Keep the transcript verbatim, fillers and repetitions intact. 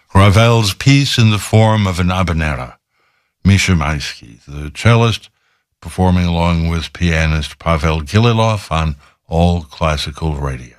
Ravel's Piece in the Form of an Habanera. Misha Maisky, the cellist, performing along with pianist Pavel Gililov on All Classical Radio.